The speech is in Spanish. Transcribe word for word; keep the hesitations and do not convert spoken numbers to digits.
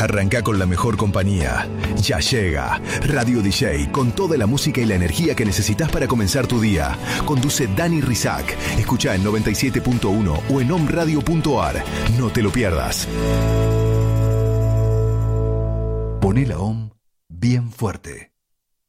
Arranca con la mejor compañía. Ya llega Radio D J con toda la música y la energía que necesitas para comenzar tu día. Conduce Dani Rizak. Escucha en noventa y siete punto uno o en omradio punto ar. No te lo pierdas. Poné la O M bien fuerte.